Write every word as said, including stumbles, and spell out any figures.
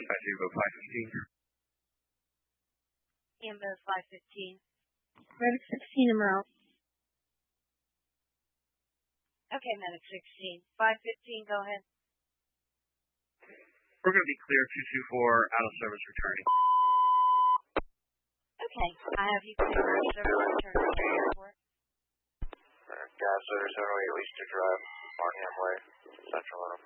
dispatch Evo five fifteen. Ambulance five fifteen. Medic sixteen, I'm out. Okay, Medic sixteen. five fifteen, go ahead. We're going to be clear two two four, out of service returning. Okay, I have you clear out of service returning to the airport. Gas service oh eight, Eastern Drive, Martinham Way, Central.